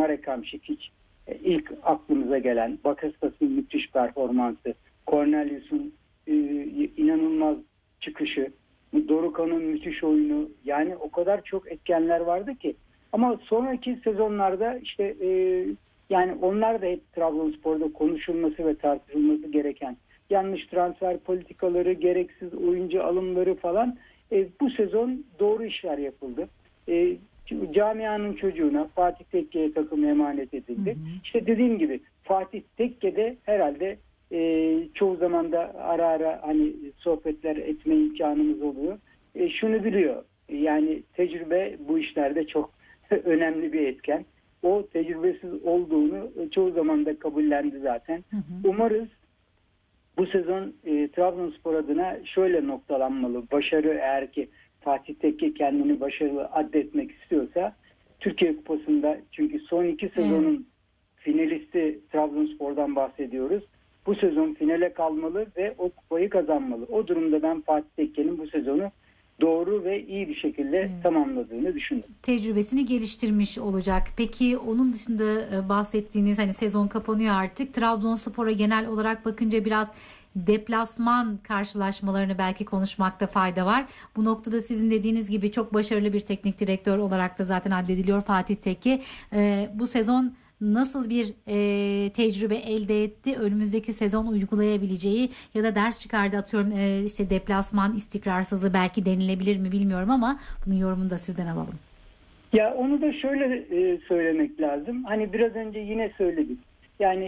Marek Hamšík ilk aklımıza gelen, Bakastas'ın müthiş performansı, Cornelius'un inanılmaz çıkışı, Dorukhan'ın müthiş oyunu, yani o kadar çok etkenler vardı ki. Ama sonraki sezonlarda işte yani onlar da hep Trabzonspor'da konuşulması ve tartışılması gereken yanlış transfer politikaları, gereksiz oyuncu alımları falan. Bu sezon doğru işler yapıldı. Camianın çocuğuna Fatih Tekke'ye takım emanet edildi. İşte dediğim gibi Fatih Tekke de herhalde çoğu zaman da ara ara hani sohbetler etme imkanımız oluyor. Şunu biliyor, yani tecrübe bu işlerde çok önemli bir etken. O tecrübesiz olduğunu çoğu zaman da kabullendi zaten. Umarız bu sezon Trabzonspor adına şöyle noktalanmalı. Başarı, eğer ki Fatih Tekke kendini başarılı addetmek istiyorsa, Türkiye Kupası'nda, çünkü son 2 sezonun finalisti Trabzonspor'dan bahsediyoruz. Bu sezon finale kalmalı ve o kupayı kazanmalı. O durumda ben Fatih Tekke'nin bu sezonu doğru ve iyi bir şekilde tamamladığını düşündüm. Tecrübesini geliştirmiş olacak. Peki onun dışında bahsettiğiniz, hani sezon kapanıyor artık. Trabzonspor'a genel olarak bakınca biraz deplasman karşılaşmalarını belki konuşmakta fayda var. Bu noktada sizin dediğiniz gibi çok başarılı bir teknik direktör olarak da zaten addediliyor Fatih Tekke. Bu sezon nasıl bir tecrübe elde etti? Önümüzdeki sezon uygulayabileceği ya da ders çıkardı, atıyorum işte deplasman istikrarsızlığı belki denilebilir mi bilmiyorum ama bunun yorumunu da sizden alalım. Ya onu da şöyle söylemek lazım. Hani biraz önce yine söyledik. Yani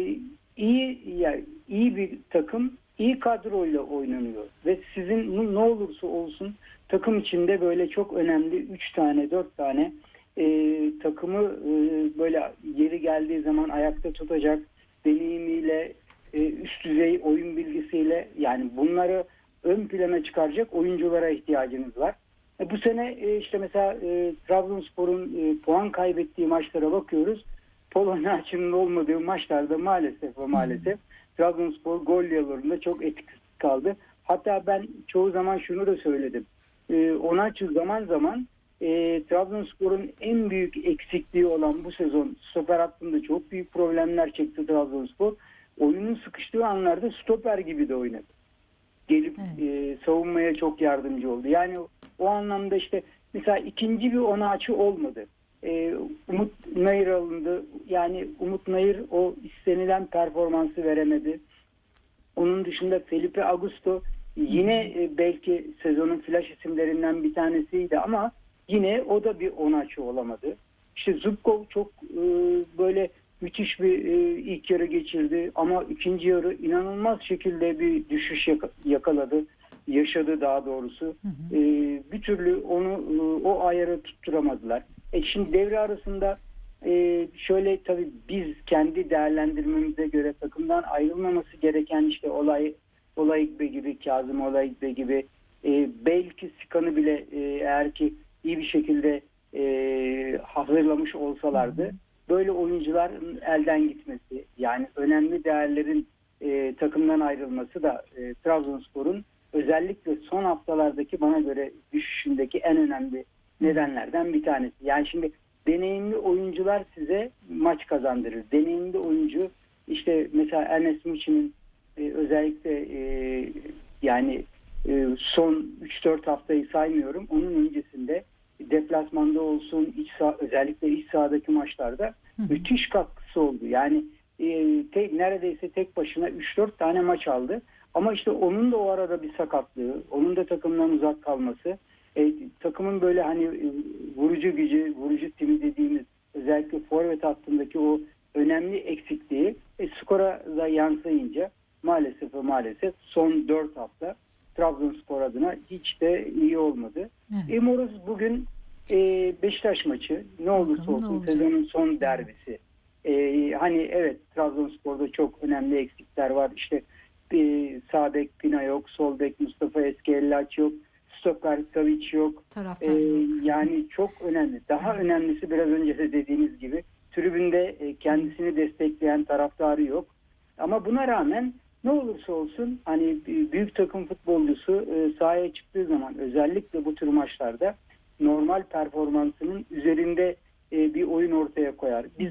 iyi bir takım iyi kadroyla oynanıyor ve sizin ne olursa olsun takım içinde böyle çok önemli 3 tane 4 tane takımı böyle yeri geldiği zaman ayakta tutacak deneyimiyle, üst düzey oyun bilgisiyle, yani bunları ön plana çıkaracak oyunculara ihtiyacınız var. Bu sene işte mesela Trabzonspor'un puan kaybettiği maçlara bakıyoruz. Polonya'nın olmadığı maçlarda maalesef Trabzonspor gol yollarında çok etkisiz kaldı. Hatta ben çoğu zaman şunu da söyledim. Onaçu zaman zaman Trabzonspor'un en büyük eksikliği olan bu sezon stoper hattında çok büyük problemler çekti Trabzonspor. Oyunun sıkıştığı anlarda stoper gibi de oynadı. Gelip savunmaya çok yardımcı oldu. Yani o anlamda işte mesela ikinci bir Onaçu olmadı. Umut Nayır alındı. Yani Umut Nayır o istenilen performansı veremedi. Onun dışında Felipe Augusto yine belki sezonun flash isimlerinden bir tanesiydi ama yine o da bir Onaçu olamadı. İşte Zubkov çok böyle müthiş bir ilk yarı geçirdi ama ikinci yarı inanılmaz şekilde bir düşüş yakaladı. Yaşadı daha doğrusu. Bir türlü onu o ayarı tutturamadılar. Şimdi devre arasında şöyle, tabii biz kendi değerlendirmemize göre takımdan ayrılmaması gereken işte Olayikbe gibi, Kazım Olayikbe gibi, belki Sikan'ı bile eğer ki iyi bir şekilde hazırlamış olsalardı, böyle oyuncuların elden gitmesi, yani önemli değerlerin takımdan ayrılması da Trabzonspor'un özellikle son haftalardaki bana göre düşüşündeki en önemli nedenlerden bir tanesi. Yani şimdi deneyimli oyuncular size maç kazandırır. Deneyimli oyuncu, işte mesela Ernest Muçi'nin özellikle yani son 3-4 haftayı saymıyorum. Onun öncesinde deplasmanda olsun, özellikle iç sahadaki maçlarda müthiş katkısı oldu. Yani neredeyse tek başına 3-4 tane maç aldı. Ama işte onun da o arada bir sakatlığı, onun da takımdan uzak kalması, takımın böyle hani vurucu gücü, vurucu timi dediğimiz özellikle forvet hattındaki o önemli eksikliği skora da yansıyınca maalesef son 4 hafta Trabzonspor adına hiç de iyi olmadı. Umarız bugün Beşiktaş maçı ne olursa olsun sezonun son derbisi. Hani evet, Trabzonspor'da çok önemli eksikler var. İşte sağ bek Pina yok, sol bek Mustafa Eskellaç yok, stoper Savic yok. Yani çok önemli. Daha önemlisi, biraz önce de dediğiniz gibi, tribünde kendisini destekleyen taraftarı yok. Ama buna rağmen ne olursa olsun hani büyük takım futbolcusu sahaya çıktığı zaman, özellikle bu tür maçlarda normal performansının üzerinde bir oyun ortaya koyar. Biz